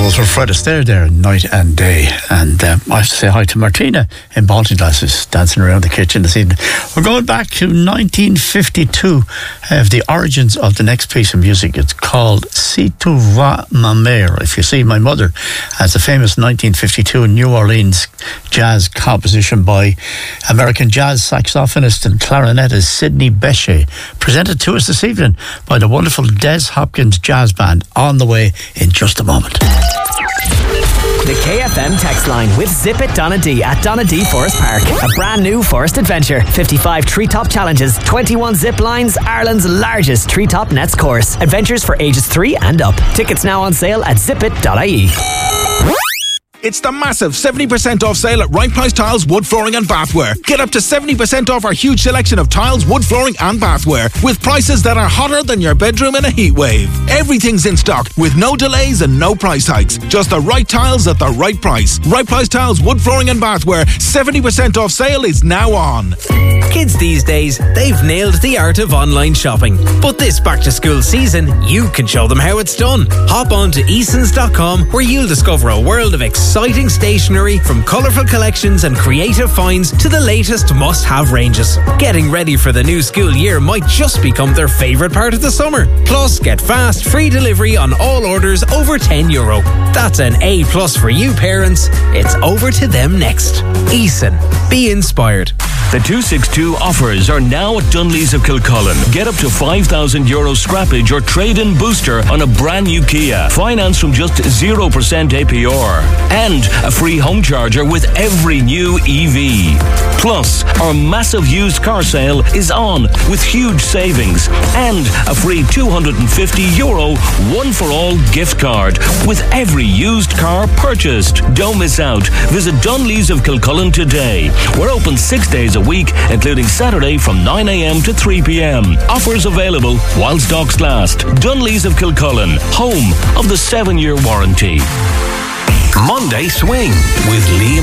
those were Fred Astaire there, Night and Day. And I have to say hi to Martina in Baltinglass, who's dancing around the kitchen this evening. We're going back to 1952, the origins of the next piece of music. It's called Si Tu Vas Ma Mère, If You See My Mother. It's a famous 1952 New Orleans jazz composition by American jazz saxophonist and clarinetist Sidney Bechet, presented to us this evening by the wonderful Des Hopkins Jazz Band, on the way in just a moment. The KFM text line with Zip It Donna D at Donna D Forest Park. A brand new forest adventure. 55 treetop challenges, 21 zip lines, Ireland's largest treetop nets course. Adventures for ages 3 and up. Tickets now on sale at zipit.ie. It's the massive 70% off sale at Right Price Tiles, Wood Flooring and Bathware. Get up to 70% off our huge selection of tiles, wood flooring and bathware, with prices that are hotter than your bedroom in a heat wave. Everything's in stock with no delays and no price hikes. Just the right tiles at the right price. Right Price Tiles, Wood Flooring and Bathware. 70% off sale is now on. Kids these days, they've nailed the art of online shopping. But this back to school season, you can show them how it's done. Hop on to easons.com, where you'll discover a world of exciting stationery, from colourful collections and creative finds to the latest must-have ranges. Getting ready for the new school year might just become their favourite part of the summer. Plus, get fast, free delivery on all orders over €10. That's an A+ for you parents. It's over to them next. Eason. Be inspired. The 262 offers are now at Dunlees of Kilcullen. Get up to €5,000 scrappage or trade-in booster on a brand new Kia. Finance from just 0% APR. And a free home charger with every new EV. Plus, our massive used car sale is on with huge savings. And a free €250 one-for-all gift card with every used car purchased. Don't miss out. Visit Dunlees of Kilcullen today. We're open 6 days a week, including Saturday from 9 a.m. to 3 p.m. Offers available while stocks last. Dunlees of Kilcullen, home of the 7-year warranty. Monday Swing with Liam